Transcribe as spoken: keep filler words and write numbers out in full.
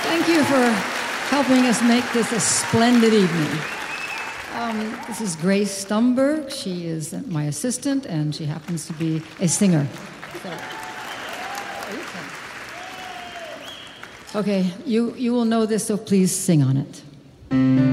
Thank you for helping us make this a splendid evening. Um, this is Grace Stumberg. She is my assistant, and she happens to be a singer. So, okay, you, you will know this, so please sing on it.